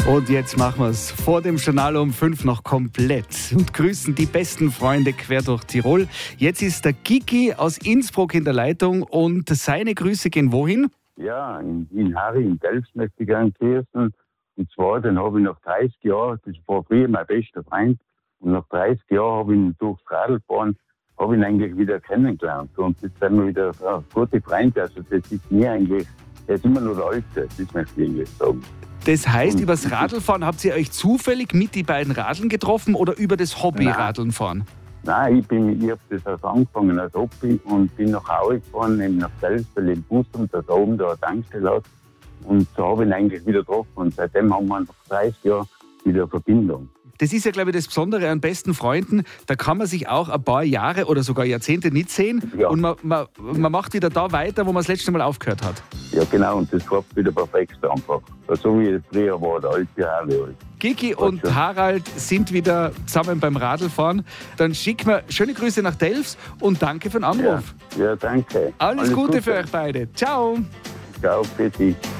Und jetzt machen wir es vor dem Journal um 5 noch komplett und grüßen die besten Freunde quer durch Tirol. Jetzt ist der Kiki aus Innsbruck in der Leitung und seine Grüße gehen wohin? Ja, in Harry, in Delft möchte ich gerne grüßen. Und zwar, den habe ich nach 30 Jahren, das war früher mein bester Freund, und nach 30 Jahren habe ich ihn durchs Radlfahren, habe ich ihn eigentlich wieder kennengelernt. Und jetzt sind wir wieder gute Freunde. Also das ist mir eigentlich, er ist immer noch der Alte, das möchte ich eigentlich sagen. Das heißt, übers Radlfahren habt ihr euch zufällig mit die beiden Radeln getroffen oder über das Hobby Radln fahren? Nein, ich habe das also angefangen als Hobby und bin nach Hause gefahren, eben nach Delft, weil ich Bus und da oben da eine Tankstelle hat. Und so habe ich ihn eigentlich wieder getroffen. Und seitdem haben wir nach 30 Jahren wieder eine Verbindung. Das ist ja, glaube ich, das Besondere an besten Freunden. Da kann man sich auch ein paar Jahre oder sogar Jahrzehnte nicht sehen. Ja. Und man macht wieder da weiter, wo man das letzte Mal aufgehört hat. Ja, genau. Und das klappt wieder perfekt einfach. So wie es früher war, der alte Harry. Kiki und Harald sind wieder zusammen beim Radlfahren. Dann schicken wir schöne Grüße nach Delft und danke für den Anruf. Ja, danke. Alles Gute für euch beide. Ciao. Ciao, bitte.